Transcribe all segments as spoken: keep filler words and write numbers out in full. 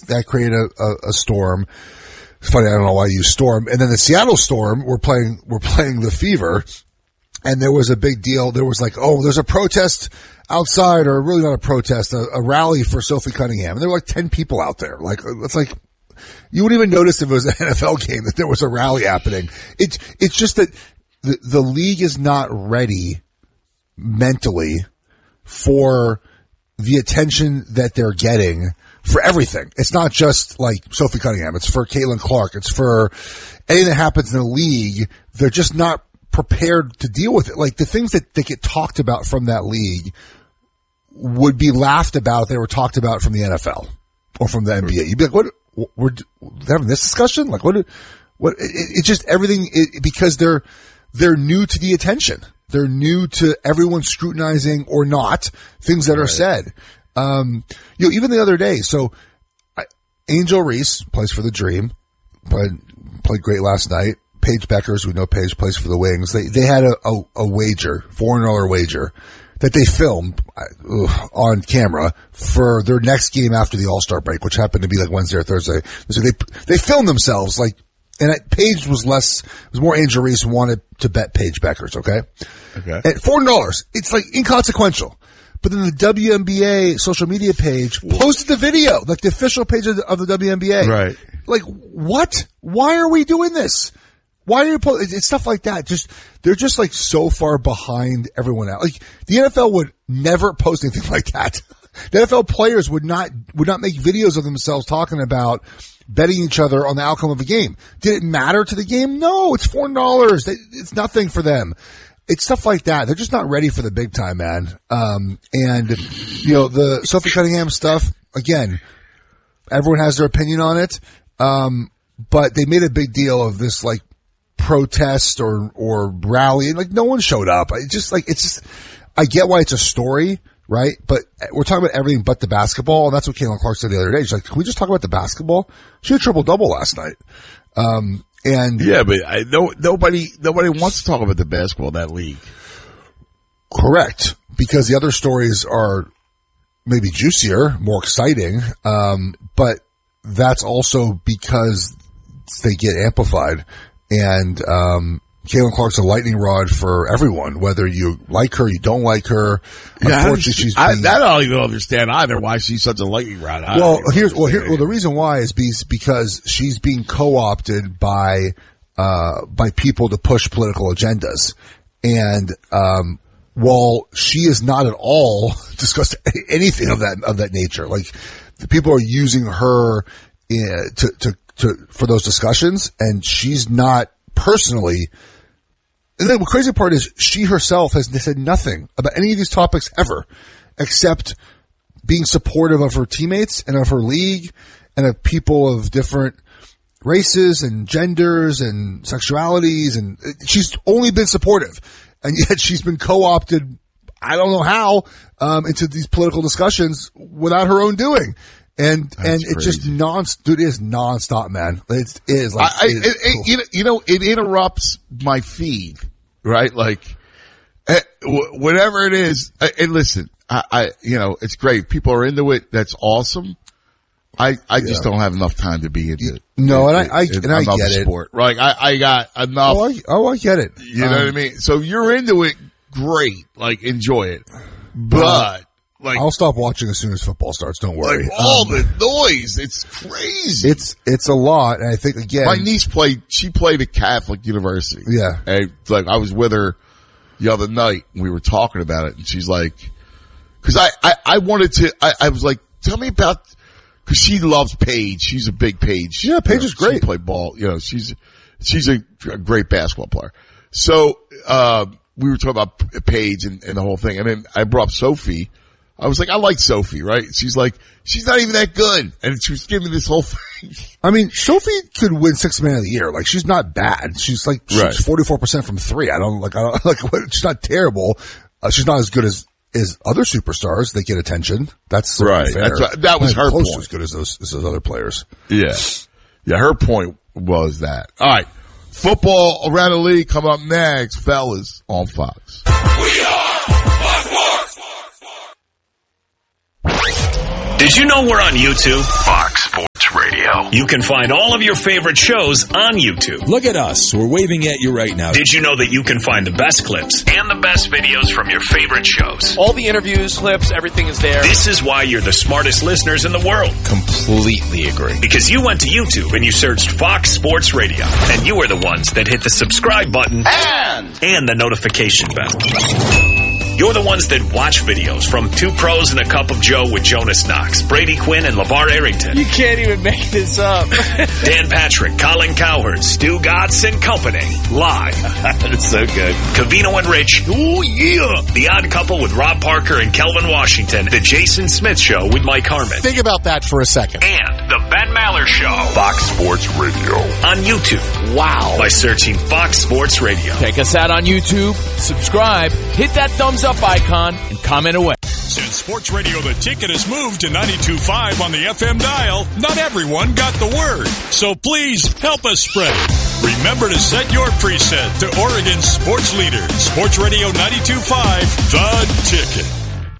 that created a, a, a storm. It's funny, I don't know why you use Storm. And then the Seattle Storm were playing, were playing the Fever. And there was a big deal. There was like, oh, there's a protest outside, or really not a protest, a, a rally for Sophie Cunningham. And there were like ten people out there. Like, it's like, you wouldn't even notice if it was an N F L game that there was a rally happening. It's, it's just that the, the league is not ready mentally for the attention that they're getting for everything. It's not just like Sophie Cunningham. It's for Caitlin Clark. It's for anything that happens in the league. They're just not prepared to deal with it. Like the things that, that get talked about from that league would be laughed about if they were talked about from the N F L or from the N B A. You'd be like, what, we're having this discussion? Like what, what, it, it's just everything it, because they're, they're new to the attention. They're new to everyone scrutinizing or not things that are right. said. Um, you know, even the other day, so I, Angel Reese plays for the Dream, played, played great last night. Paige Beckers, we know Paige plays for the Wings. They, they had a, a, a wager, four hundred dollars wager that they filmed uh, on camera for their next game after the All-Star break, which happened to be like Wednesday or Thursday. So they, they filmed themselves like, and Paige was less, it was more Angel Reese who wanted to bet Paige Beckers, okay? Okay. At four hundred dollars. It's like inconsequential. But then the W N B A social media page posted the video, like the official page of the, of the W N B A. Right. Like, what? Why are we doing this? Why are you po- it's stuff like that? Just, they're just like so far behind everyone else. Like, the N F L would never post anything like that. The N F L players would not, would not make videos of themselves talking about betting each other on the outcome of a game. Did it matter to the game? No, it's four dollars. It's nothing for them. It's stuff like that. They're just not ready for the big time, man. Um, and, you know, the Sophie Cunningham stuff, again, everyone has their opinion on it. Um, but they made a big deal of this, like, protest or, or rally, and like, no one showed up. I just, like, it's just, I get why it's a story, right? But we're talking about everything but the basketball, and that's what Caitlin Clark said the other day. She's like, can we just talk about the basketball? She had a triple-double last night. Um, and. Yeah, but I, no, nobody, nobody wants to talk about the basketball in that league. Correct. Because the other stories are maybe juicier, more exciting. Um, but that's also because they get amplified. And, um, Caitlin Clark's a lightning rod for everyone, whether you like her, you don't like her. Yeah, Unfortunately, she's I, being, that I don't even understand either, why she's such a lightning rod. I well, here's, well, here, well, the reason why is because she's being co-opted by, uh, by people to push political agendas. And, um, while she is not at all discussed anything of that, of that nature, like the people are using her uh, to, to, to, for those discussions, and she's not personally. And the crazy part is she herself has said nothing about any of these topics ever, except being supportive of her teammates and of her league and of people of different races and genders and sexualities. And she's only been supportive, and yet she's been co-opted, I don't know how, um, into these political discussions without her own doing. And, That's and it's crazy. Just non, dude, it is nonstop, man. It's, it is like, I, I, it is it, cool. it, you know, it interrupts my feed, right? Like, eh, whatever it is. And listen, I, I, you know, it's great. People are into it. That's awesome. I, I just yeah. don't have enough time to be into it. No, and I, I, and I get it. Sport. Like, I, I got enough. Oh, I, oh, I get it. You know um, what I mean? So if you're into it, great. Like, enjoy it. But, like, I'll stop watching as soon as football starts. Don't worry. Like all um, the noise, it's crazy. It's it's a lot, and I think again, my niece played. She played at Catholic University. Yeah, and like I was with her the other night, and we were talking about it, and she's like, "Because I, I I wanted to. I, I was like, tell me about." Because she loves Paige. She's a big Paige. Yeah, Paige you know, is great. She play ball. You know, she's she's a, a great basketball player. So uh we were talking about Paige and, and the whole thing, and then I brought up Sophie. I was like, I like Sophie, right? She's like, she's not even that good. And she was giving me this whole thing. I mean, Sophie could win sixth man of the year. Like, she's not bad. She's like, she's right. forty-four percent from three. I don't, like, I don't, like, she's not terrible. Uh, she's not as good as, as other superstars that get attention. That's right. Fair. That's right. That was her close point. To as good as those, as those other players. Yeah. Yeah, her point was that. All right. Football around the league come up next, fellas, on Fox. We are Fox Sports. Did you know we're on YouTube? Fox Sports You can find all of your favorite shows on YouTube. Look at us. We're waving at you right now. Did you know that you can find the best clips and the best videos from your favorite shows? All the interviews, clips, everything is there. This is why you're the smartest listeners in the world. Completely agree. Because you went to YouTube and you searched Fox Sports Radio. And you were the ones that hit the subscribe button And, and the notification bell. You're the ones that watch videos from Two Pros and a Cup of Joe with Jonas Knox, Brady Quinn, and LeVar Arrington. you can't even make this up. Dan Patrick, Colin Cowherd, Stu Gatz, and company. Live. It's so good. Cavino and Rich. Oh, yeah. The Odd Couple with Rob Parker and Kelvin Washington. The Jason Smith Show with Mike Harmon. Think about that for a second. And the Ben Maller Show. Fox Sports Radio. On YouTube. Wow. By searching Fox Sports Radio. Check us out on YouTube. Subscribe. Hit that thumbs up icon and comment away. Since Sports Radio The Ticket has moved to ninety-two point five on the F M dial, not everyone got the word. So please help us spread it. Remember to set your preset to Oregon's sports leader, Sports Radio ninety-two point five, The Ticket.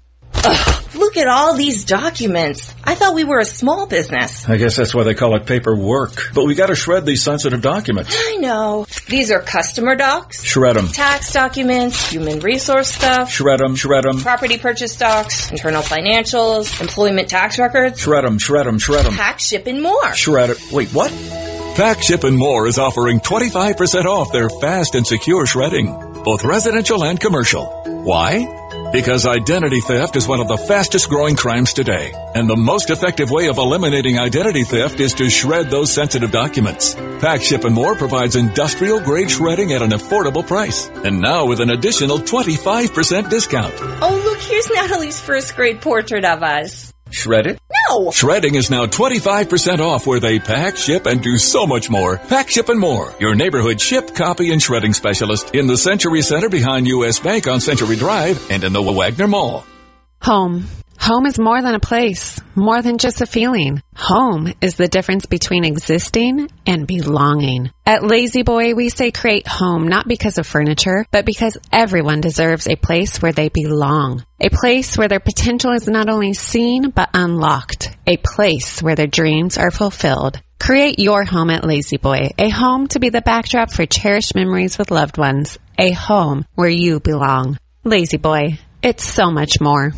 Ugh, look at all these documents. I thought we were a small business. I guess that's why they call it paperwork. But we gotta shred these sensitive documents. I know. These are customer docs. Shred them. Tax documents, human resource stuff. Shred them, shred them. Property purchase docs, internal financials, employment tax records. Shred them, shred them, shred them. Pack, ship, and more. Shred it. Wait, what? Pack, Ship, and More is offering twenty-five percent off their fast and secure shredding, both residential and commercial. Why? Because identity theft is one of the fastest growing crimes today. And the most effective way of eliminating identity theft is to shred those sensitive documents. Pack, Ship, and More provides industrial grade shredding at an affordable price. And now with an additional twenty-five percent discount. Oh, look, here's Natalie's first grade portrait of us. Shred it? No! Shredding is now twenty-five percent off where they pack, ship, and do so much more. Pack, Ship, and More. Your neighborhood ship, copy, and shredding specialist in the Century Center behind U S Bank on Century Drive and in the Wagner Mall. Home. Home is more than a place, more than just a feeling. Home is the difference between existing and belonging. At Lazy Boy, we say create home not because of furniture, but because everyone deserves a place where they belong. A place where their potential is not only seen, but unlocked. A place where their dreams are fulfilled. Create your home at Lazy Boy, a home to be the backdrop for cherished memories with loved ones. A home where you belong. Lazy Boy, it's so much more.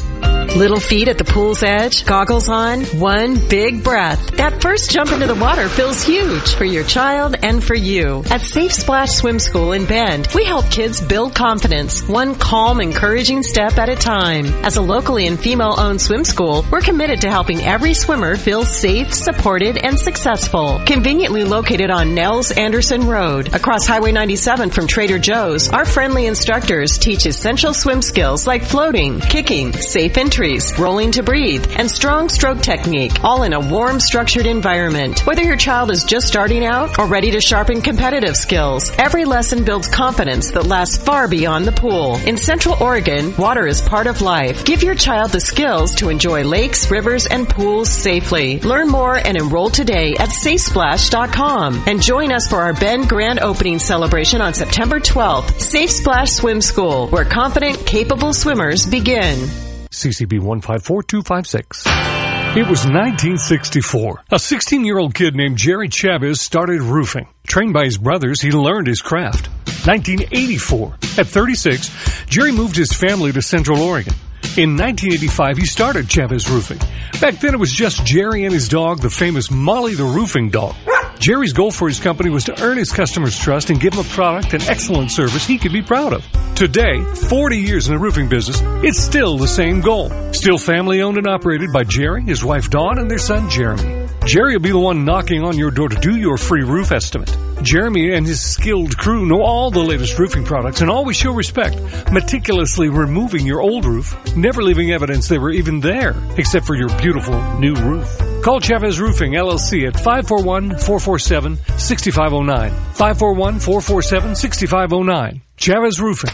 Little feet at the pool's edge, goggles on, one big breath. That first jump into the water feels huge for your child and for you. At Safe Splash Swim School in Bend, we help kids build confidence, one calm, encouraging step at a time. As a locally and female-owned swim school, we're committed to helping every swimmer feel safe, supported, and successful. Conveniently located on Nels Anderson Road, across Highway ninety-seven from Trader Joe's, our friendly instructors teach essential swim skills like floating, kicking, safe entry, rolling to breathe, and strong stroke technique, all in a warm, structured environment. Whether your child is just starting out or ready to sharpen competitive skills, every lesson builds confidence that lasts far beyond the pool. In Central Oregon, water is part of life. Give your child the skills to enjoy lakes, rivers, and pools safely. Learn more and enroll today at safe splash dot com. And join us for our Bend grand opening celebration on September twelfth. Safe Splash Swim School, where confident, capable swimmers begin. C C B one five four two five six. It was nineteen sixty-four. A sixteen-year-old kid named Jerry Chavez started roofing. Trained by his brothers, he learned his craft. nineteen eighty-four. At thirty-six, Jerry moved his family to Central Oregon. In nineteen eighty-five, he started Chavez Roofing. Back then, it was just Jerry and his dog, the famous Molly the Roofing Dog. Jerry's goal for his company was to earn his customers' trust and give them a product and excellent service he could be proud of. Today, forty years in the roofing business, it's still the same goal. Still family owned and operated by Jerry, his wife Dawn, and their son Jeremy. Jerry will be the one knocking on your door to do your free roof estimate. Jeremy and his skilled crew know all the latest roofing products and always show respect, meticulously removing your old roof, never leaving evidence they were even there, except for your beautiful new roof. Call Chavez Roofing, L L C at five four one, four four seven, six five zero nine. five four one, four four seven, six five zero nine. Chavez Roofing.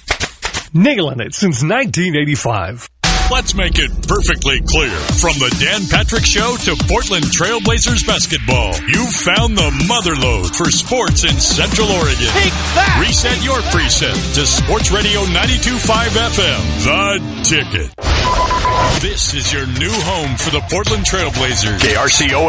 Nailing it since nineteen eighty-five. Let's make it perfectly clear. From the Dan Patrick Show to Portland Trailblazers basketball, you've found the motherlode for sports in Central Oregon. Take that! Reset your preset to Sports Radio ninety-two point five F M, The Ticket. This is your new home for the Portland Trailblazers. K R C O